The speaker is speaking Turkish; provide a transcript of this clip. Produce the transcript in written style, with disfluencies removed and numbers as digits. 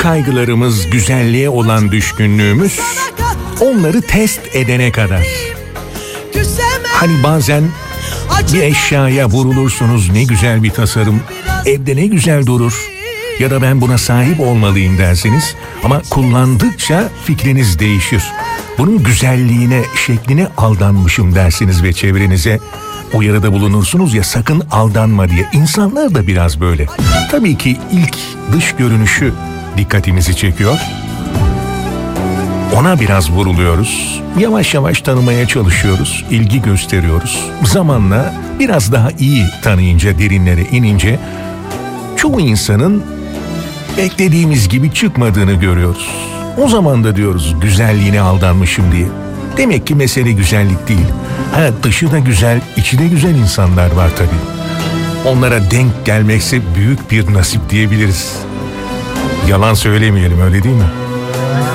kaygılarımız, güzelliğe olan düşkünlüğümüz onları test edene kadar. Hani bazen bir eşyaya vurulursunuz, ne güzel bir tasarım, evde ne güzel durur ya da ben buna sahip olmalıyım dersiniz ama kullandıkça fikriniz değişir. Bunun güzelliğine, şekline aldanmışım dersiniz ve çevrenize uyarıda bulunursunuz ya, sakın aldanma diye. İnsanlar da biraz böyle. Tabii ki ilk dış görünüşü dikkatimizi çekiyor. Ona biraz vuruluyoruz. Yavaş yavaş tanımaya çalışıyoruz, ilgi gösteriyoruz. Zamanla biraz daha iyi tanıyınca, derinlere inince çoğu insanın beklediğimiz gibi çıkmadığını görüyoruz. O zaman da diyoruz güzelliğine aldanmışım diye. Demek ki mesele güzellik değil. Dışı da güzel, içi de güzel insanlar var tabii. Onlara denk gelmekse büyük bir nasip diyebiliriz. Yalan söylemeyelim, öyle değil mi?